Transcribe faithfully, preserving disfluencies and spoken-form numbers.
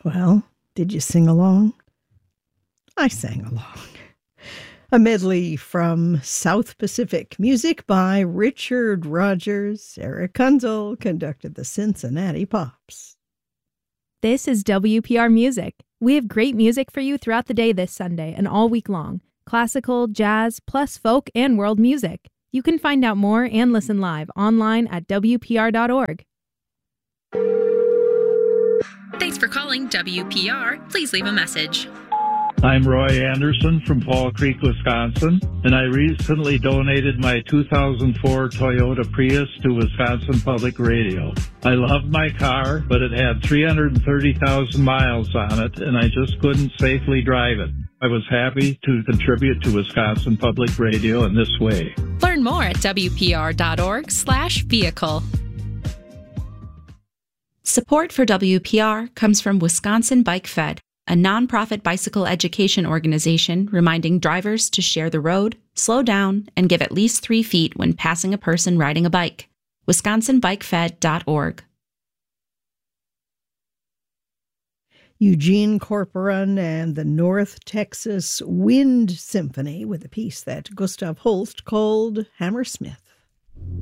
Well, did you sing along? I sang along. A medley from South Pacific music by Richard Rogers. Eric Kunzel conducted the Cincinnati Pops. This is W P R Music. We have great music for you throughout the day this Sunday and all week long. Classical, jazz, plus folk and world music. You can find out more and listen live online at W P R dot org. Thanks for calling W P R. Please leave a message. I'm Roy Anderson from Fall Creek, Wisconsin, and I recently donated my two thousand four Toyota Prius to Wisconsin Public Radio. I loved my car, but it had three hundred thirty thousand miles on it, and I just couldn't safely drive it. I was happy to contribute to Wisconsin Public Radio in this way. Learn more at W P R dot org slash vehicle. Support for W P R comes from Wisconsin Bike Fed, a nonprofit bicycle education organization reminding drivers to share the road, slow down, and give at least three feet when passing a person riding a bike. wisconsin bike fed dot org. Eugene Corporon and the North Texas Wind Symphony with a piece that Gustav Holst called Hammersmith.